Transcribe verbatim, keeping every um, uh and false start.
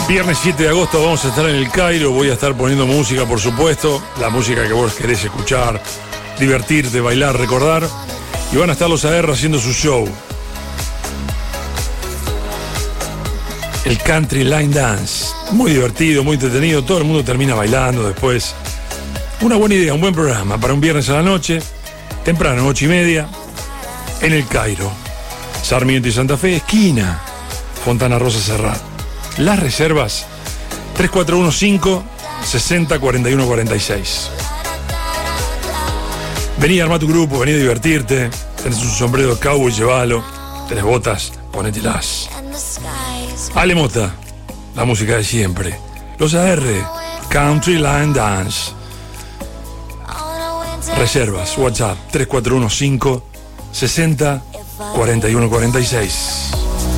Viernes siete de agosto vamos a estar en el Cairo. Voy a estar poniendo música, por supuesto. La música que vos querés escuchar, divertirte, bailar, recordar. Y van a estar los A R haciendo su show. El Country Line Dance. Muy divertido, muy entretenido. Todo el mundo termina bailando después. Una buena idea, un buen programa para un viernes a la noche. Temprano, ocho y media. En el Cairo. Sarmiento y Santa Fe, esquina Fontana Rosa Serrat. Las reservas tres cuatro uno cinco, seis cero, cuatro uno cuatro seis. Vení a armar tu grupo, vení a divertirte. Tenés un sombrero de cowboy, llévalo. Tenés botas, ponételas. Ale Mota, la música de siempre. Los A R, Country Line Dance. Reservas, WhatsApp tres cuatro uno cinco, seis cero, cuatro uno cuatro seis.